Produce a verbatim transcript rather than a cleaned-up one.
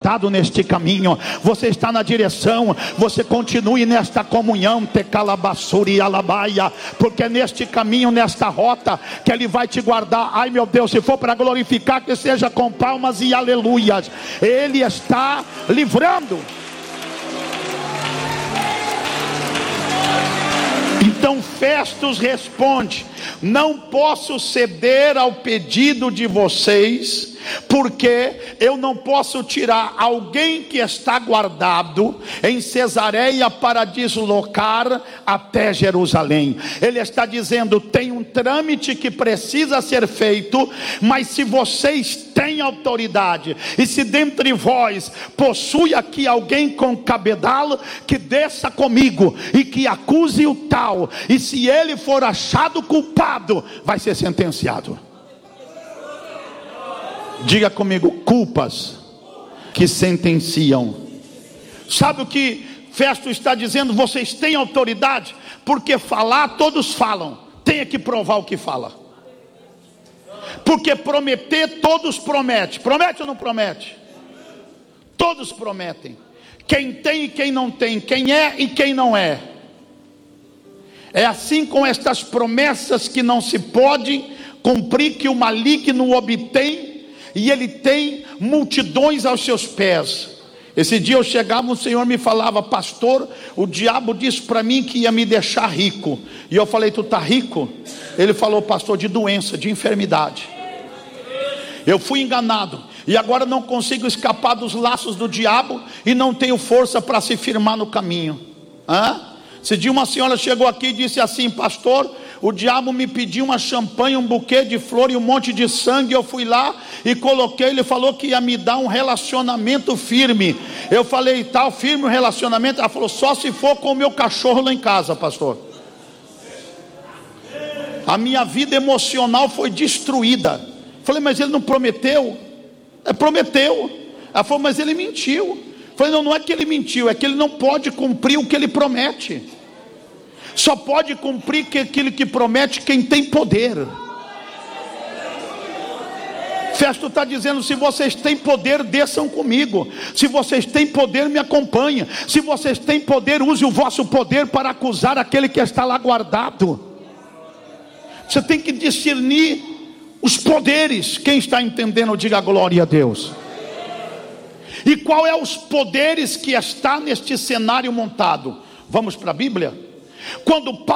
guardado neste caminho. Você está na direção. Você continue nesta comunhão, tecalabassuri alabaia, porque é neste caminho, nesta rota, que Ele vai te guardar. Ai meu Deus, se for para glorificar, que seja com palmas e aleluias. Ele está livrando. Então Festus responde: não posso ceder ao pedido de vocês, porque eu não posso tirar alguém que está guardado em Cesareia para deslocar até Jerusalém. Ele está dizendo: tem um trâmite que precisa ser feito, mas se vocês têm autoridade, e se dentre vós possui aqui alguém com cabedal, que desça comigo e que acuse o tal, e se ele for achado culpado, vai ser sentenciado. Diga comigo: culpas que sentenciam. Sabe o que Festo está dizendo? Vocês têm autoridade, porque falar todos falam, tem que provar o que fala. Porque prometer todos prometem. Promete ou não promete? Todos prometem. Quem tem e quem não tem, quem é e quem não é. É assim com estas promessas que não se pode cumprir, que o maligno obtém, e ele tem multidões aos seus pés. Esse dia eu chegava, o Senhor me falava: pastor, o diabo disse para mim que ia me deixar rico. E eu falei: tu está rico? Ele falou: pastor, de doença, de enfermidade. Eu fui enganado, e agora não consigo escapar dos laços do diabo, e não tenho força para se firmar no caminho. Hã? Esse dia uma senhora chegou aqui e disse assim: pastor, o diabo me pediu uma champanhe, um buquê de flor e um monte de sangue. Eu fui lá e coloquei. Ele falou que ia me dar um relacionamento firme. Eu falei: tal, firme o relacionamento? Ela falou: só se for com o meu cachorro lá em casa, pastor. A minha vida emocional foi destruída. Falei: mas ele não prometeu? É, prometeu. Ela falou: mas ele mentiu. Falei: não, não é que ele mentiu, é que ele não pode cumprir o que ele promete. Só pode cumprir aquilo que promete quem tem poder. Festo está dizendo: se vocês têm poder, desçam comigo. Se vocês têm poder, me acompanhem. Se vocês têm poder, use o vosso poder para acusar aquele que está lá guardado. Você tem que discernir os poderes. Quem está entendendo, diga glória a Deus. E qual é os poderes que está neste cenário montado? Vamos para a Bíblia? Quando Paulo